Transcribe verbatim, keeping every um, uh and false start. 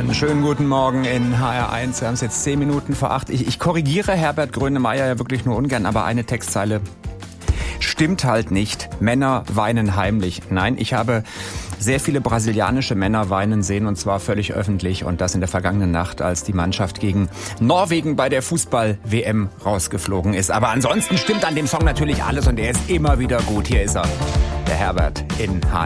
Einen schönen guten Morgen in H R eins. Wir haben es jetzt zehn Minuten vor acht. Ich, ich korrigiere Herbert Grönemeyer ja wirklich nur ungern, aber eine Textzeile stimmt halt nicht. Männer weinen heimlich. Nein, ich habe sehr viele brasilianische Männer weinen sehen, und zwar völlig öffentlich, und das in der vergangenen Nacht, als die Mannschaft gegen Norwegen bei der Fußball-W M rausgeflogen ist. Aber ansonsten stimmt an dem Song natürlich alles und er ist immer wieder gut. Hier ist er, der Herbert in H R.